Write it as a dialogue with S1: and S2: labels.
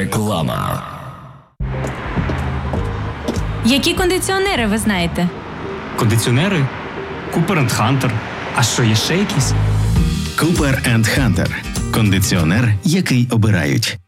S1: Реклама.
S2: Які кондиціонери ви знаєте?
S3: Кондиціонери? Cooper & Hunter. А що, є ще якісь?
S4: Cooper & Hunter. Кондиціонер, який обирають.